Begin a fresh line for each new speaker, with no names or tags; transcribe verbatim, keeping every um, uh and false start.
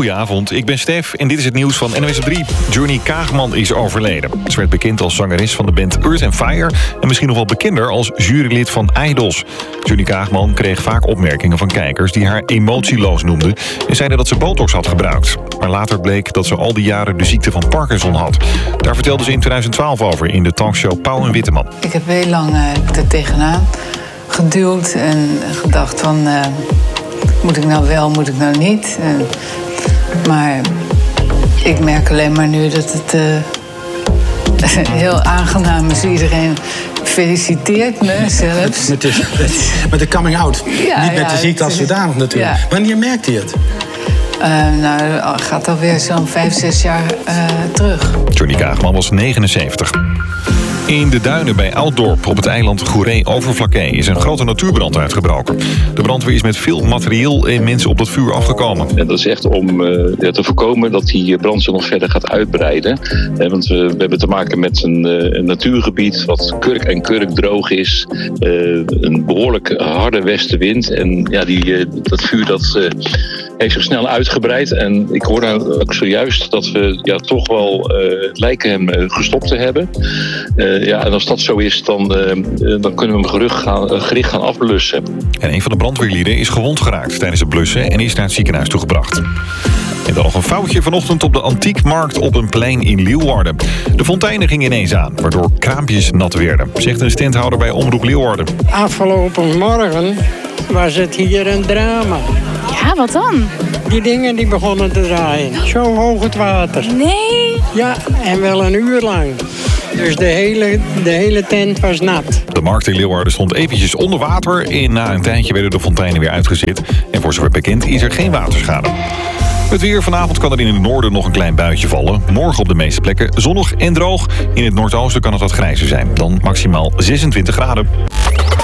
Goedenavond, ik ben Stef en dit is het nieuws van N O S op drie. Johnny Kaagman is overleden. Ze werd bekend als zangeres van de band Earth and Fire... en misschien nog wel bekender als jurylid van Idols. Johnny Kaagman kreeg vaak opmerkingen van kijkers... die haar emotieloos noemden en zeiden dat ze botox had gebruikt. Maar later bleek dat ze al die jaren de ziekte van Parkinson had. Daar vertelde ze in twintig twaalf over in de talkshow Pauw en Witteman.
Ik heb heel lang uh, er tegenaan geduwd en gedacht van... Uh, moet ik nou wel, moet ik nou niet? Uh, maar ik merk alleen maar nu dat het uh, heel aangenaam is. Iedereen feliciteert me zelfs.
Met de, met de coming out. Ja, niet met ja, de ziekte als zodanig natuurlijk. Ja. Wanneer merkt hij het?
Uh, nou, het gaat alweer zo'n vijf, zes jaar uh, terug.
Johnny Kaagman was negenenzeventig. In de duinen bij Ouddorp op het eiland Goeree-Overflakkee is een grote natuurbrand uitgebroken. De brandweer is met veel materieel en mensen op dat vuur afgekomen.
En dat is echt om uh, te voorkomen dat die brand zich nog verder gaat uitbreiden. Uh, want we, we hebben te maken met een, uh, een natuurgebied wat kurk en kurk droog is. Uh, een behoorlijk harde westenwind. En ja, die, uh, dat vuur dat, uh, heeft zich snel uitgebreid. En ik hoor nou ook zojuist dat we ja, toch wel uh, lijken hem uh, gestopt te hebben. Uh, Ja, en als dat zo is, dan, uh, dan kunnen we hem gericht gaan, uh, gericht gaan afblussen.
En een van de brandweerlieden is gewond geraakt tijdens het blussen en is naar het ziekenhuis toegebracht. En dan nog een foutje vanochtend op de Antiekmarkt op een plein in Leeuwarden. De fonteinen gingen ineens aan, waardoor kraampjes nat werden, zegt een standhouder bij Omroep Leeuwarden.
Afgelopen morgen was het hier een drama.
Ja, wat dan?
Die dingen die begonnen te draaien. Zo hoog het water.
Nee?
Ja, en wel een uur lang. Dus de hele, de hele tent was nat.
De markt in Leeuwarden stond eventjes onder water en na een tijdje werden de fonteinen weer uitgezet. En voor zover bekend is er geen waterschade. Het weer. Vanavond kan er in het noorden nog een klein buitje vallen. Morgen op de meeste plekken zonnig en droog. In het noordoosten kan het wat grijzer zijn. Dan maximaal zesentwintig graden.